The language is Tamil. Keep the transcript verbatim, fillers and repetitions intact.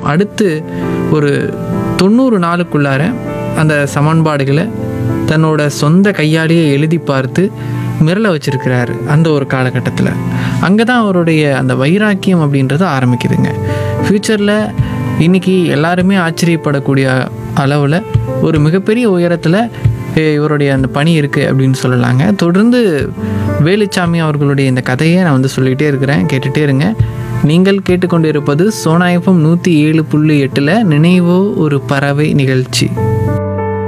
அடுத்து ஒரு தொண்ணூறு நாளுக்குள்ளார அந்த சமன்பாடுகளை தன்னோட சொந்த கையாலேயே எழுதி பார்த்து மிரள வச்சிருக்கிறாரு அந்த ஒரு காலகட்டத்தில். அங்கே தான் அவருடைய அந்த வைராக்கியம் அப்படின்றது ஆரம்பிக்குதுங்க. ஃப்யூச்சரில் இன்றைக்கி எல்லாருமே ஆச்சரியப்படக்கூடிய அளவில் ஒரு மிகப்பெரிய உயரத்தில் இவருடைய அந்த பணி இருக்குது அப்படின்னு சொல்லலாங்க. தொடர்ந்து வேலுச்சாமி அவர்களுடைய இந்த கதையை நான் வந்து சொல்லிகிட்டே இருக்கிறேன், கேட்டுகிட்டே இருங்க. நீங்கள் கேட்டுக்கொண்டு இருப்பது சோனா எஃப்எம் நூற்றி ஏழு புள்ளி எட்டில் நினைவோ ஒரு பறவை நிகழ்ச்சி.